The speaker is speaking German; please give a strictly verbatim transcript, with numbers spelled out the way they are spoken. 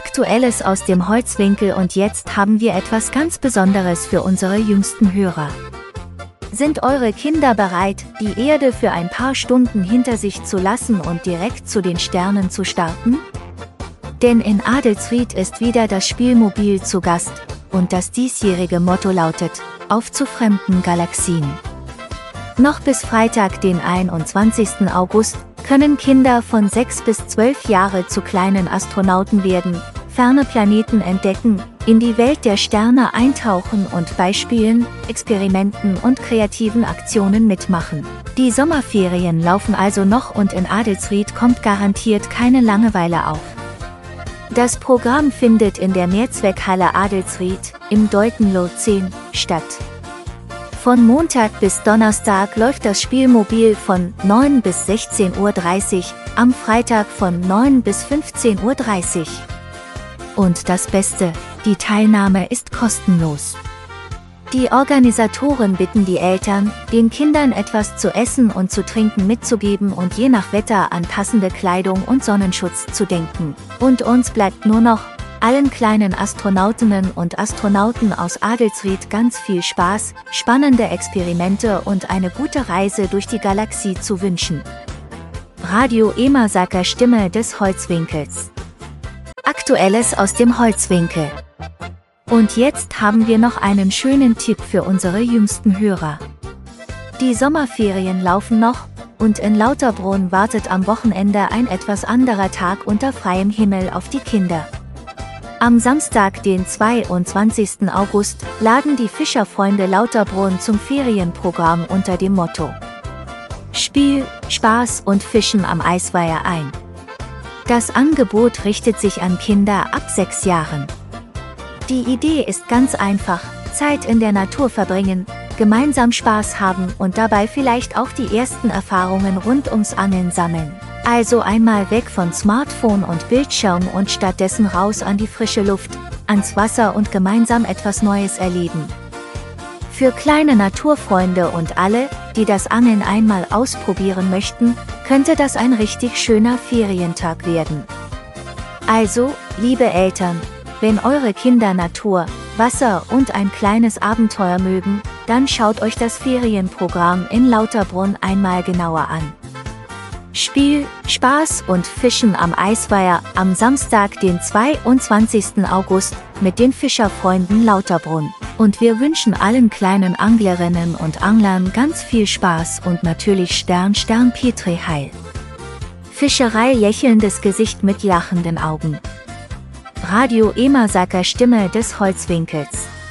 Aktuelles aus dem Holzwinkel, und jetzt haben wir etwas ganz Besonderes für unsere jüngsten Hörer. Sind eure Kinder bereit, die Erde für ein paar Stunden hinter sich zu lassen und direkt zu den Sternen zu starten? Denn in Adelsried ist wieder das Spielmobil zu Gast, und das diesjährige Motto lautet: Auf zu fremden Galaxien. Noch bis Freitag, den einundzwanzigsten August, können Kinder von sechs bis zwölf Jahre zu kleinen Astronauten werden, ferne Planeten entdecken, in die Welt der Sterne eintauchen und bei Spielen, Experimenten und kreativen Aktionen mitmachen. Die Sommerferien laufen also noch, und in Adelsried kommt garantiert keine Langeweile auf. Das Programm findet in der Mehrzweckhalle Adelsried im Deutenloh zehn statt. Von Montag bis Donnerstag läuft das Spielmobil von neun bis sechzehn Uhr dreißig, am Freitag von neun bis fünfzehn Uhr dreißig. Und das Beste: die Teilnahme ist kostenlos. Die Organisatoren bitten die Eltern, den Kindern etwas zu essen und zu trinken mitzugeben und je nach Wetter an passende Kleidung und Sonnenschutz zu denken. Und uns bleibt nur noch, allen kleinen Astronautinnen und Astronauten aus Adelsried ganz viel Spaß, spannende Experimente und eine gute Reise durch die Galaxie zu wünschen. Radio Emasaker, Stimme des Holzwinkels. Aktuelles aus dem Holzwinkel. Und jetzt haben wir noch einen schönen Tipp für unsere jüngsten Hörer. Die Sommerferien laufen noch, und in Lauterbrunn wartet am Wochenende ein etwas anderer Tag unter freiem Himmel auf die Kinder. Am Samstag, den zweiundzwanzigsten August, laden die Fischerfreunde Lauterbrunn zum Ferienprogramm unter dem Motto Spiel, Spaß und Fischen am Eisweiher ein. Das Angebot richtet sich an Kinder ab sechs Jahren. Die Idee ist ganz einfach: Zeit in der Natur verbringen, gemeinsam Spaß haben und dabei vielleicht auch die ersten Erfahrungen rund ums Angeln sammeln. Also einmal weg von Smartphone und Bildschirm und stattdessen raus an die frische Luft, ans Wasser und gemeinsam etwas Neues erleben. Für kleine Naturfreunde und alle, die das Angeln einmal ausprobieren möchten, könnte das ein richtig schöner Ferientag werden. Also, liebe Eltern, wenn eure Kinder Natur, Wasser und ein kleines Abenteuer mögen, dann schaut euch das Ferienprogramm in Lauterbrunn einmal genauer an. Spiel, Spaß und Fischen am Eisweiher am Samstag, den zweiundzwanzigsten August, mit den Fischerfreunden Lauterbrunn. Und wir wünschen allen kleinen Anglerinnen und Anglern ganz viel Spaß und natürlich Stern Stern Petri Heil. Fischerei, lächelndes Gesicht mit lachenden Augen. Radio Emasaker, Stimme des Holzwinkels.